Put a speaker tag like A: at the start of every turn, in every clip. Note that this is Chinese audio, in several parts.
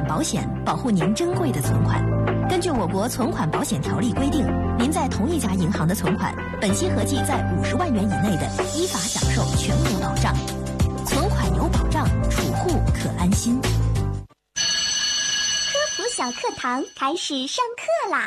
A: 款保险，保护您珍贵的存款。根据我国存款保险条例规定，您在同一家银行的存款，本息合计在50万元以内的，依法享受全额保障。存款有保障，储户可安心。
B: 科普小课堂开始上课啦！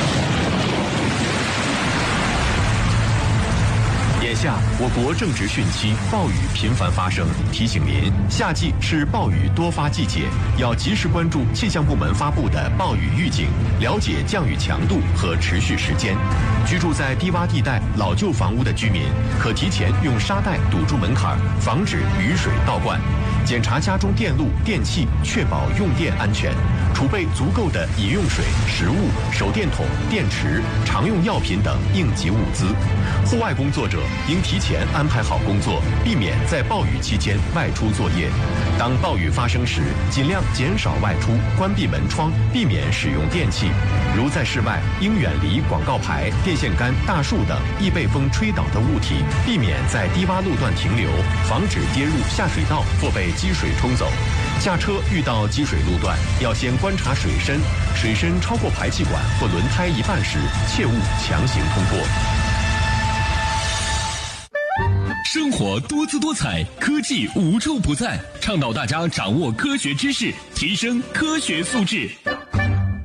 C: 眼下，我国正值汛期，暴雨频繁发生，提醒您，夏季是暴雨多发季节，要及时关注气象部门发布的暴雨预警，了解降雨强度和持续时间。居住在低洼地带、老旧房屋的居民，可提前用沙袋堵住门槛，防止雨水倒灌。检查家中电路、电器，确保用电安全，储备足够的饮用水、食物、手电筒、电池、常用药品等应急物资。户外工作者应提前安排好工作，避免在暴雨期间外出作业。当暴雨发生时，尽量减少外出，关闭门窗，避免使用电器。如在室外，应远离广告牌、电线杆、大树等易被风吹倒的物体，避免在低洼路段停留，防止跌入下水道或被积水冲走。下车遇到积水路段，要先观察水深，水深超过排气管或轮胎一半时，切勿强行通过。
D: 生活多姿多彩，科技无处不在，倡导大家掌握科学知识，提升科学素质。